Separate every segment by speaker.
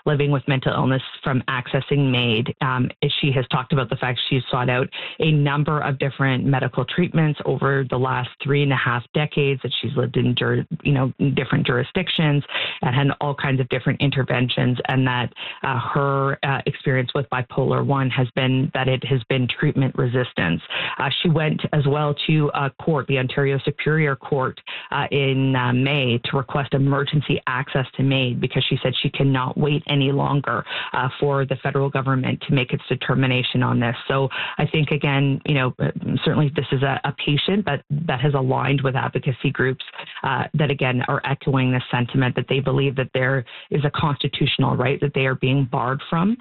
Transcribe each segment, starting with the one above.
Speaker 1: living with mental illness from accessing MAID. She has talked about the fact she's sought out a number of different medical treatments over the last 3.5 decades, that she's lived in different jurisdictions and had all kinds of different interventions, and that her experience with bipolar 1 has been that it has been treatment resistance. She went as well to court, the Ontario Superior Court, in May to request emergency access to MAID, because she said she cannot wait any longer for the federal government to make its determination on this. So I think, again, certainly this is a patient that has aligned with advocacy groups that, again, are echoing this sentiment that they believe that there is a constitutional right that they are being barred from.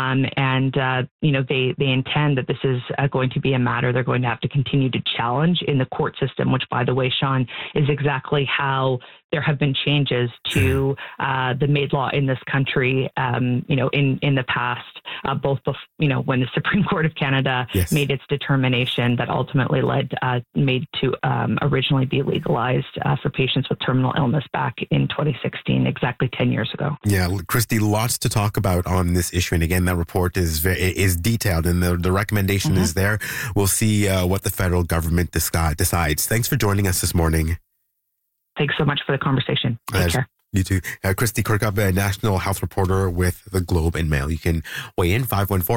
Speaker 1: They intend that this is going to be a matter they're going to have to continue to challenge in the court system, which, by the way, Sean, is exactly how there have been changes to the MAID law in this country, in the past, both when the Supreme Court of Canada made its determination that ultimately led MAID to originally be legalized for patients with terminal illness back in 2016, exactly 10 years ago.
Speaker 2: Yeah, Christy, lots to talk about on this issue. And again, that report is detailed, and the recommendation is there. We'll see what the federal government decides. Thanks for joining us this morning.
Speaker 1: Thanks so much for the conversation. Take care.
Speaker 2: You too. Christy Kirkup, a national health reporter with the Globe and Mail. You can weigh in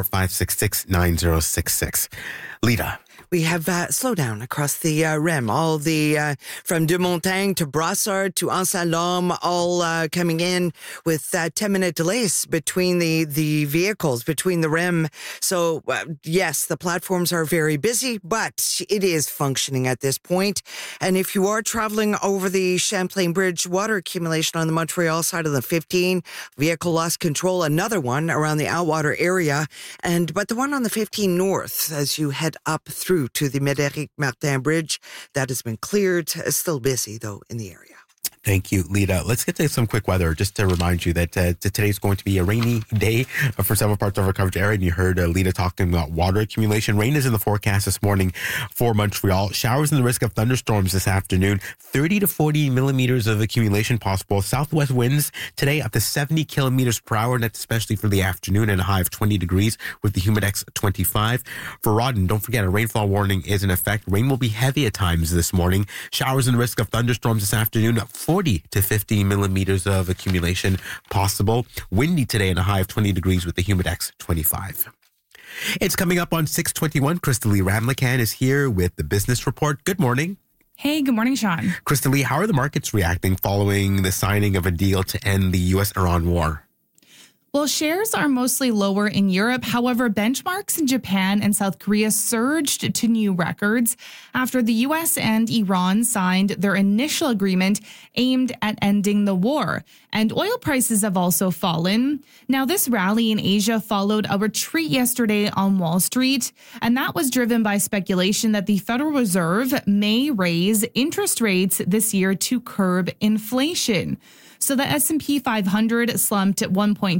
Speaker 2: 514-566-9066. Lita.
Speaker 3: We have slowdown across the REM, all the from De Montagne to Brassard to Anse-à-Laume, all coming in with 10-minute delays between the vehicles, between the REM. So, yes, the platforms are very busy, but it is functioning at this point. And if you are traveling over the Champlain Bridge, water accumulation on the Montreal side of the 15, vehicle lost control, another one around the Outwater area, but the one on the 15 north as you head up through to the Médéric Martin Bridge, that has been cleared. Still busy, though, in the area.
Speaker 2: Thank you, Lita. Let's get to some quick weather, just to remind you that today's going to be a rainy day for several parts of our coverage area. And you heard Lita talking about water accumulation. Rain is in the forecast this morning for Montreal. Showers and the risk of thunderstorms this afternoon. 30 to 40 millimeters of accumulation possible. Southwest winds today up to 70 kilometers per hour. And that's especially for the afternoon, and a high of 20 degrees with the Humidex 25. For Rawdon, don't forget, a rainfall warning is in effect. Rain will be heavy at times this morning. Showers and the risk of thunderstorms this afternoon. 40 to 50 millimeters of accumulation possible. Windy today and a high of 20 degrees with the Humidex 25. It's coming up on 6:21. Crystalie Ramlakan is here with the Business Report. Good morning.
Speaker 4: Hey, good morning, Sean.
Speaker 2: Crystalie, how are the markets reacting following the signing of a deal to end the U.S.-Iran war?
Speaker 4: Well, shares are mostly lower in Europe. However, benchmarks in Japan and South Korea surged to new records after the U.S. and Iran signed their initial agreement aimed at ending the war. And oil prices have also fallen. Now, this rally in Asia followed a retreat yesterday on Wall Street, and that was driven by speculation that the Federal Reserve may raise interest rates this year to curb inflation. So the S&P 500 slumped at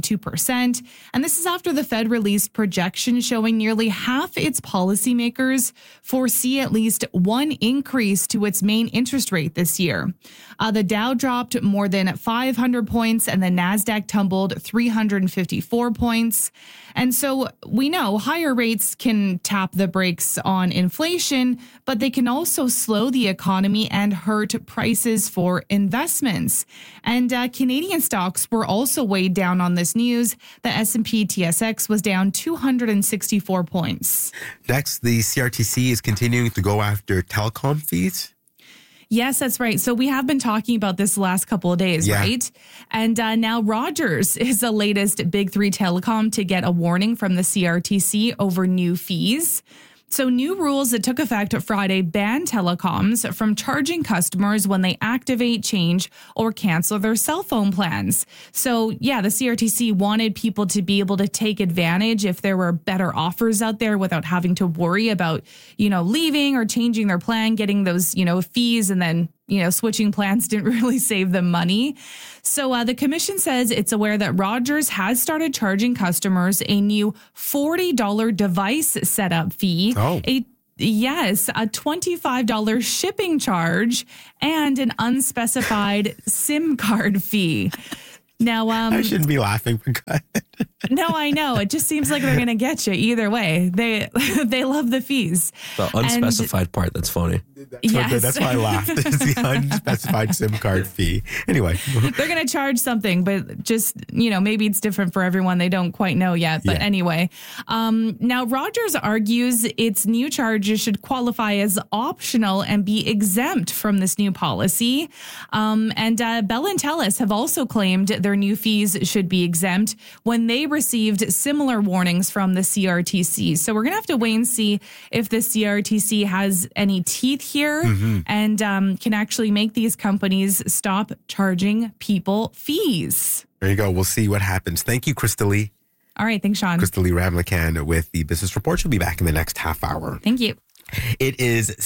Speaker 4: 1.2%, and this is after the Fed released projections showing nearly half its policymakers foresee at least one increase to its main interest rate this year. The Dow dropped more than 500 points, and the NASDAQ tumbled 354 points. And so we know higher rates can tap the brakes on inflation, but they can also slow the economy and hurt prices for investments. And Canadian stocks were also weighed down on this news. The S&P TSX was down 264 points.
Speaker 2: Next, the CRTC is continuing to go after telecom fees.
Speaker 4: Yes, that's right. So we have been talking about this the last couple of days, right? And now Rogers is the latest Big Three telecom to get a warning from the CRTC over new fees. So new rules that took effect Friday ban telecoms from charging customers when they activate, change, or cancel their cell phone plans. So yeah, the CRTC wanted people to be able to take advantage if there were better offers out there without having to worry about, leaving or changing their plan, getting those, fees, and then switching plans didn't really save them money. So the commission says it's aware that Rogers has started charging customers a new $40 device setup fee, a $25 shipping charge, and an unspecified SIM card fee. Now,
Speaker 2: I shouldn't be laughing.
Speaker 4: No, I know. It just seems like they're going to get you either way. They love the fees.
Speaker 5: The unspecified part that's funny.
Speaker 4: Yes.
Speaker 2: That's why I laughed. It's the unspecified SIM card fee. Anyway.
Speaker 4: They're going to charge something, but just, maybe it's different for everyone. They don't quite know yet. But anyway, now Rogers argues its new charges should qualify as optional and be exempt from this new policy. And Bell and Telus have also claimed their new fees should be exempt when they received similar warnings from the CRTC. So we're going to have to wait and see if the CRTC has any teeth here and can actually make these companies stop charging people fees.
Speaker 2: There you go. We'll see what happens. Thank you, Crystalie.
Speaker 4: All right. Thanks, Sean.
Speaker 2: Crystalie Ramlakan with the Business Report. She'll be back in the next half hour.
Speaker 4: Thank you.
Speaker 2: It is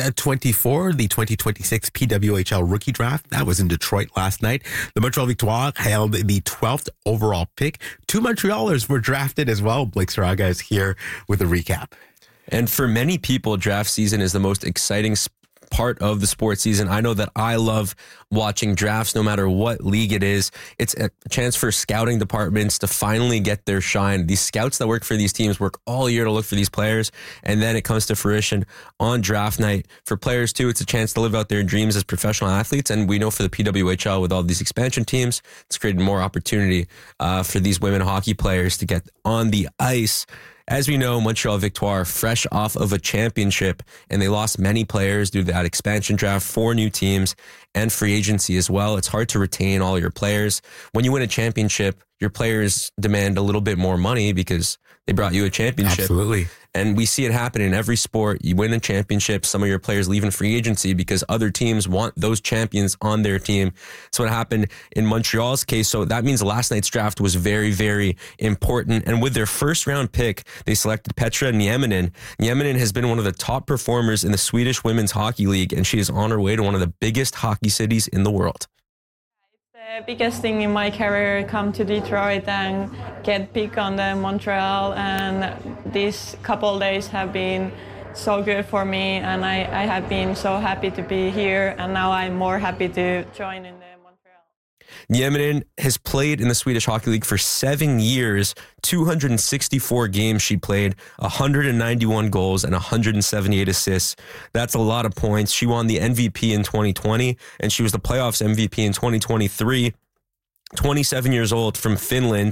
Speaker 2: 6:24, the 2026 PWHL Rookie Draft. That was in Detroit last night. The Montreal Victoire held the 12th overall pick. 2 Montrealers were drafted as well. Blake Saraga is here with a recap.
Speaker 5: And for many people, draft season is the most exciting part of the sports season. I know that I love watching drafts no matter what league it is. It's a chance for scouting departments to finally get their shine. These scouts that work for these teams work all year to look for these players, and then it comes to fruition on draft night. For players too, it's a chance to live out their dreams as professional athletes, and we know for the PWHL with all these expansion teams, it's created more opportunity for these women hockey players to get on the ice. As we know, Montreal Victoire fresh off of a championship, and they lost many players due to that expansion draft, 4 new teams, and free agency as well. It's hard to retain all your players. When you win a championship, your players demand a little bit more money because they brought you a championship.
Speaker 2: Absolutely.
Speaker 5: And we see it happen in every sport. You win a championship, some of your players leave in free agency because other teams want those champions on their team. That's what happened in Montreal's case. So that means last night's draft was very, very important. And with their first round pick, they selected Petra Nieminen. Nieminen has been one of the top performers in the Swedish Women's Hockey League, and she is on her way to one of the biggest hockey cities in the world.
Speaker 6: The biggest thing in my career, come to Detroit and get picked on the Montreal, and these couple of days have been so good for me, and I have been so happy to be here, and now I'm more happy to join in the Montreal.
Speaker 5: Nieminen has played in the Swedish Hockey League for 7 years, 264 games she played, 191 goals and 178 assists. That's a lot of points. She won the MVP in 2020, and she was the playoffs MVP in 2023. 27 years old, from Finland.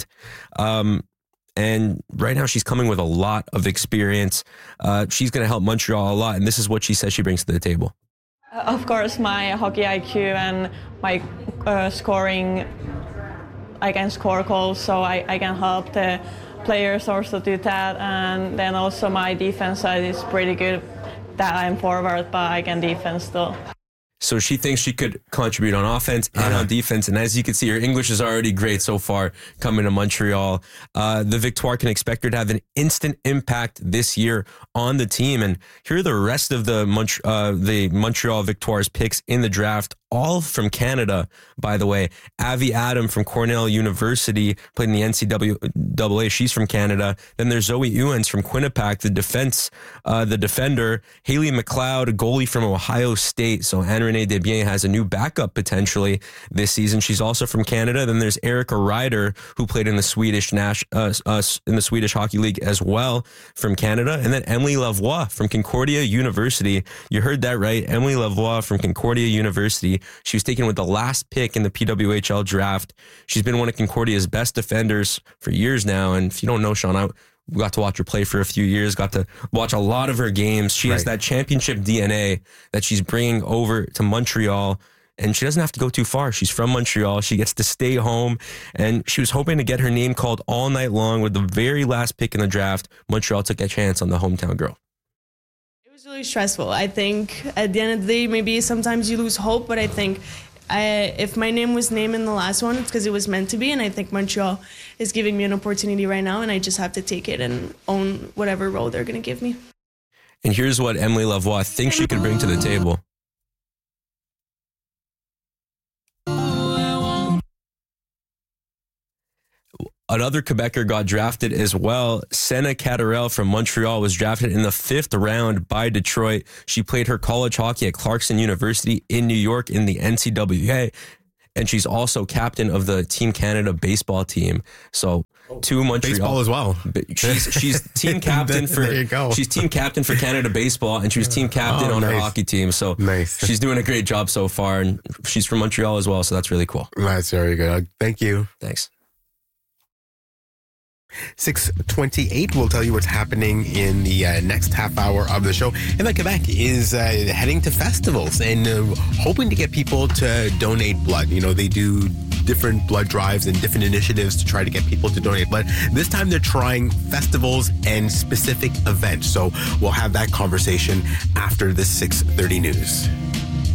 Speaker 5: And right now she's coming with a lot of experience. She's going to help Montreal a lot, and this is what she says she brings to the table.
Speaker 6: Of course, my hockey IQ and my scoring, I can score goals, so I can help the players also do that. And then also my defense side is pretty good, that I'm forward, but I can defense still.
Speaker 5: So she thinks she could contribute on offense and on defense. And as you can see, her English is already great so far coming to Montreal. The Victoire can expect her to have an instant impact this year on the team. And here are the rest of the Montreal Victoire's picks in the draft, all from Canada, by the way. Avi Adam from Cornell University, played in the NCAA. She's from Canada. Then there's Zoe Ewens from Quinnipiac, the defender. Haley McLeod, a goalie from Ohio State. So Anne-Renee Desbiens has a new backup potentially this season. She's also from Canada. Then there's Erica Ryder, who played in the Swedish Hockey League as well, from Canada. And then Emily Lavoie from Concordia University. You heard that right. Emily Lavoie from Concordia University. She was taken with the last pick in the PWHL draft. She's been one of Concordia's best defenders for years now. And if you don't know, Sean, we got to watch her play for a few years, got to watch a lot of her games. She has that championship DNA that she's bringing over to Montreal, and she doesn't have to go too far. She's from Montreal. She gets to stay home, and she was hoping to get her name called all night long. With the very last pick in the draft, Montreal took a chance on the hometown girl.
Speaker 7: It was really stressful. I think at the end of the day, maybe sometimes you lose hope, but I think if my name was named in the last one, it's because it was meant to be, and I think Montreal is giving me an opportunity right now, and I just have to take it and own whatever role they're going to give me.
Speaker 5: And here's what Emily Lavoie thinks she could bring to the table. Another Quebecer got drafted as well. Senna Catterell from Montreal was drafted in the 5th round by Detroit. She played her college hockey at Clarkson University in New York in the NCAA. and she's also captain of the Team Canada baseball team. So to Montreal
Speaker 2: baseball as well.
Speaker 5: She's team captain for
Speaker 2: there you go.
Speaker 5: She's team captain for Canada baseball, and she was team captain on her hockey team. So she's doing a great job so far, and she's from Montreal as well. So that's really cool.
Speaker 2: That's very good. Thank you.
Speaker 5: Thanks.
Speaker 2: 6:28. We'll tell you what's happening in the next half hour of the show. And Quebec is heading to festivals and hoping to get people to donate blood. You know, they do different blood drives and different initiatives to try to get people to donate blood. This time they're trying festivals and specific events. So we'll have that conversation after the 6:30 news.